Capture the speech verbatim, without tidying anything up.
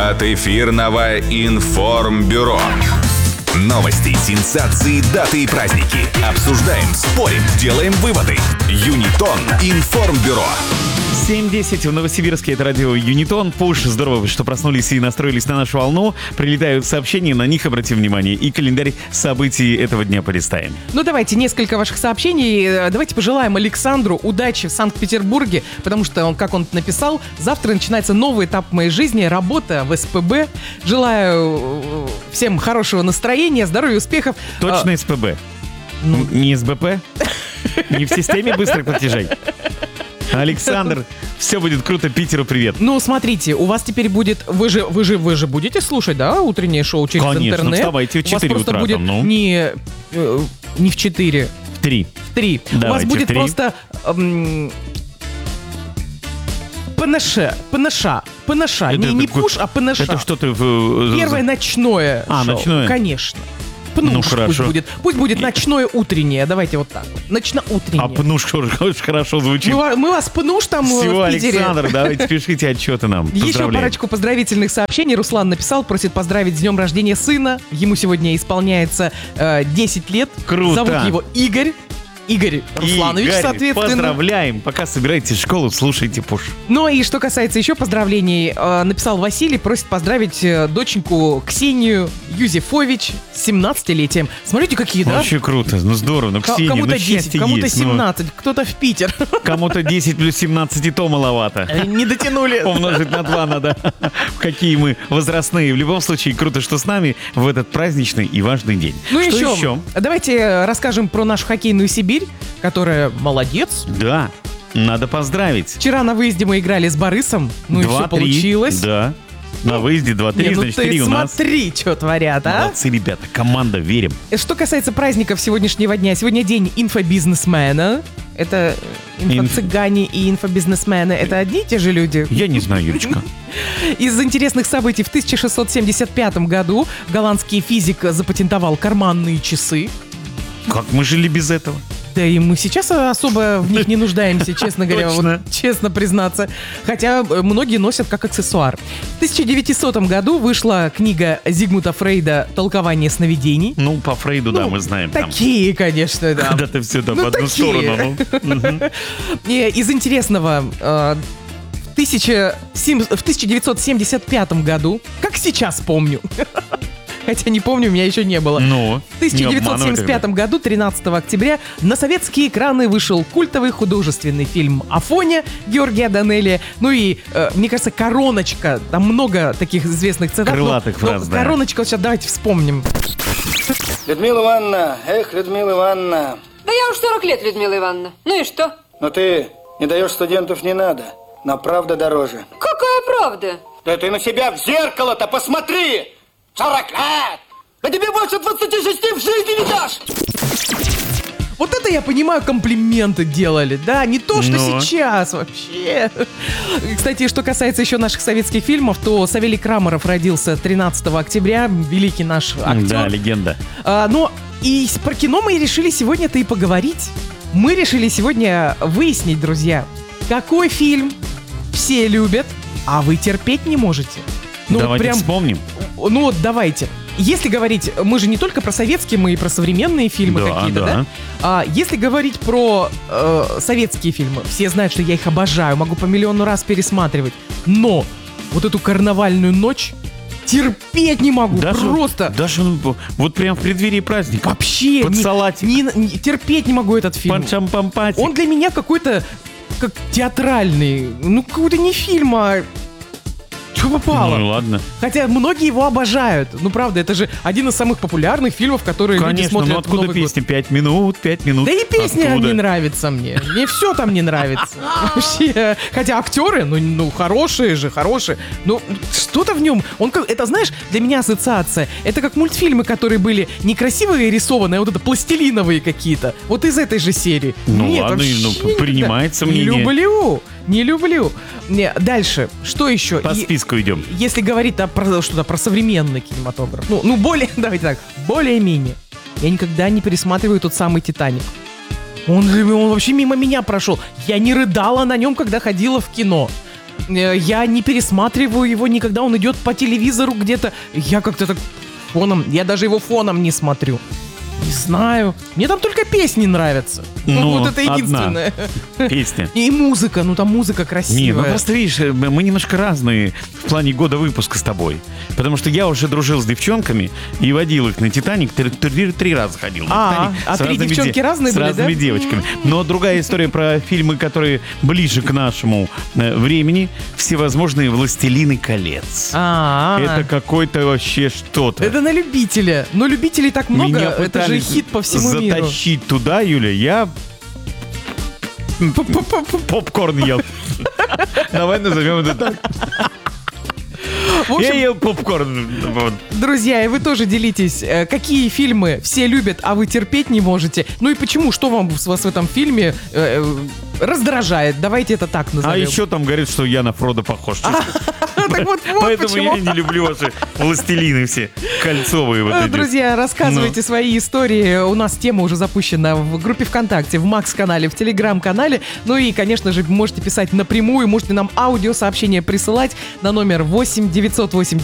от эфирного информбюро. Новости, сенсации, даты и праздники. Обсуждаем, спорим, делаем выводы. Юнитон информбюро. семь десять в Новосибирске, это радио Юнитон. Пуш, здорово, что проснулись и настроились на нашу волну. Прилетают сообщения, на них обратим внимание. И календарь событий этого дня полистаем. Ну, давайте несколько ваших сообщений. Давайте пожелаем Александру удачи в Санкт-Петербурге, потому что, он, как он написал, завтра начинается новый этап моей жизни, работа в эс пэ бэ. Желаю всем хорошего настроения, здоровья, успехов. Точно эс пэ бэ? Ну... Не эс бэ пэ? Не в системе быстрых платежей? Александр, все будет круто, Питеру привет. Ну, смотрите, у вас теперь будет... Вы же, вы же, вы же будете слушать, да, утреннее шоу через Конечно, интернет? Конечно, вставайте в четыре утра. У вас просто будет там, ну. не, э, не в четыре. В три. В три. Давайте, у вас будет в три. просто... Эм, ПНШ, ПНШ, ПНШ, Это, не, не это, пуш, а ПНШ. Это что ты... В... Первое ночное А, шоу. ночное? Конечно. Пнуш, ну, хорошо. Пусть будет, пусть будет ночное утреннее, давайте вот так вот. Ночно-утреннее. А пнуш очень хорошо звучит. Мы, мы вас пнуш там Все, в Питере. Александр, давайте пишите отчеты нам. Еще парочку поздравительных сообщений. Руслан написал, просит поздравить с днем рождения сына. Ему сегодня исполняется э, десять лет. Круто. Зовут его Игорь. Игорь Русланович, Игорь, соответственно. Поздравляем. Пока собираетесь в школу, слушайте Пуш. Ну и что касается еще поздравлений, э, написал Василий, просит поздравить э, доченьку Ксению Юзефович с семнадцатилетием. Смотрите, какие, да? Вообще круто. Ну здорово. Ну, Ксения, Кому-то ну, десять, кому-то есть, семнадцать, ну... кто-то в Питер. Кому-то десять плюс семнадцать и то маловато. Не дотянули. Умножить на два надо. Какие мы возрастные. В любом случае, круто, что с нами в этот праздничный и важный день. Ну что еще, еще? Давайте расскажем про нашу хоккейную Сибирь, которая молодец. Да, надо поздравить. Вчера на выезде мы играли с Борисом, ну и все получилось. Да, на выезде два-три, Не, ну значит, ты три у нас. смотри, что творят, а? Молодцы, ребята, команда, верим. Что касается праздников сегодняшнего дня, сегодня день инфобизнесмена. Это инфо-цыгане и инфобизнесмены. Это одни и те же люди? Я не знаю, Юрочка. Из интересных событий в тысяча шестьсот семьдесят пятом году голландский физик запатентовал карманные часы. Как мы жили без этого? Да и мы сейчас особо в них не нуждаемся, честно говоря, вот, честно признаться. Хотя многие носят как аксессуар. В тысяча девятисотом году вышла книга Зигмунда Фрейда «Толкование сновидений». Ну, по Фрейду, да, Ну, мы знаем. Такие, там. конечно, да. Когда-то все там Ну, в одну такие. сторону. И из интересного... э, В тысяча девятьсот семьдесят пятом году, как сейчас помню, хотя не помню, у меня еще не было. Ну, В тысяча девятьсот семьдесят пятом году, тринадцатого октября, на советские экраны вышел культовый художественный фильм «Афоня» Георгия Данелия. Ну и, э, мне кажется, «Короночка». Там много таких известных цитат. Крылатых но, фраз, но да. «Короночка», вот сейчас давайте вспомним. Людмила Ивановна, эх, Людмила Ивановна. Да я уж сорок лет, Людмила Ивановна. Ну и что? Но ты не даешь студентов не надо. Но правда дороже. Какая правда? Да ты на себя в зеркало-то посмотри! сорок лет! Да тебе больше двадцати шести в жизни не дашь! Вот это, я понимаю, комплименты делали, да, не то, что Но. сейчас вообще. И, кстати, что касается еще наших советских фильмов, то Савелий Крамаров родился тринадцатого октября, великий наш актер. Да, легенда. А, но и с- про кино мы решили сегодня-то и поговорить. Мы решили сегодня выяснить, друзья, какой фильм все любят, а вы терпеть не можете. Ну, вот Давайте прям, вспомним. ну вот давайте. Если говорить, мы же не только про советские, мы и про современные фильмы Да, какие-то, да? да. А, если говорить про э, советские фильмы, все знают, что я их обожаю, могу по миллиону раз пересматривать. Но вот эту карнавальную ночь терпеть не могу, Даже, просто. даже ну, вот прям в преддверии праздника. Вообще Под не- салатик. не- не- терпеть не могу этот фильм. Пан-шам-пам-пати. Он для меня какой-то как театральный. Ну, какой-то не фильм, а... Что попало? Ну ладно. Хотя многие его обожают. Ну, правда, это же один из самых популярных фильмов, которые люди Конечно, смотрят ну в откуда Новый песни? Пять минут, пять минут. год. Да и песня Откуда? не нравится мне. Мне все там не нравится. Вообще. Хотя актеры, ну, ну, хорошие же, хорошие. Но что-то в нем... Он как... Это, знаешь, для меня ассоциация. Это как мультфильмы, которые были некрасивые рисованные, а вот это пластилиновые какие-то. Вот из этой же серии. Ну Нет, ладно, вообще ну, никогда. принимается Не мнение. люблю. Не люблю. Не, дальше. Что еще? По И- списку идем. Если говорить о, про, что-то про современный кинематограф, ну, ну более, давайте так, более-менее, я никогда не пересматриваю тот самый «Титаник». Он, он вообще мимо меня прошел. Я не рыдала на нем, когда ходила в кино. Э, Я не пересматриваю его никогда, он идет по телевизору где-то. Я как-то так фоном, я даже его фоном не смотрю. Не знаю. Мне там только песни нравятся. Ну, вот это одна единственное. Песня. И музыка, ну там музыка Не, ну красивая. просто видишь, э, мы немножко разные в плане года выпуска с тобой. Потому что я уже дружил с девчонками и водил их на «Титаник». Три, три- три раза ходил на А, «Титаник» а с три разными девчонки де- разные с были, разными да? девочками. Но другая история про фильмы, которые ближе к нашему э, времени. Всевозможные «Властелины колец». А, Это какой-то вообще что-то. это на любителя. Но любителей так много, Меня это же пытались хит по всему миру. затащить туда, Юля, я попкорн ел. Давай назовем это так. В общем, Я ел попкорн. Вот. друзья, и вы тоже делитесь, э, какие фильмы все любят, а вы терпеть не можете. Ну и почему, что вам с вас в этом фильме э, э, раздражает? Давайте это так назовем. А еще там говорят, что я на Фродо похож. честно. Так вот, вот Поэтому почему. я не люблю ваши властелины все. Кольцовые вот Э, эти. Друзья, рассказывайте Ну. свои истории. У нас тема уже запущена в группе ВКонтакте, в Макс-канале, в Телеграм-канале. Ну и, конечно же, можете писать напрямую, можете нам аудиосообщения присылать на номер восемь девятьсот восемь